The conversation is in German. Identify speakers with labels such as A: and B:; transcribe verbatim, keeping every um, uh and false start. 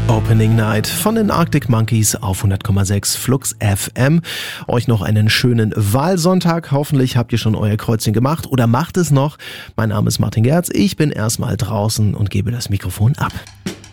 A: Opening Night von den Arctic Monkeys auf hundert Komma sechs Flux F M. Euch noch einen schönen Wahlsonntag. Hoffentlich habt ihr schon euer Kreuzchen gemacht oder macht es noch. Mein Name ist Martin Gerz. Ich bin erstmal draußen und gebe das Mikrofon ab.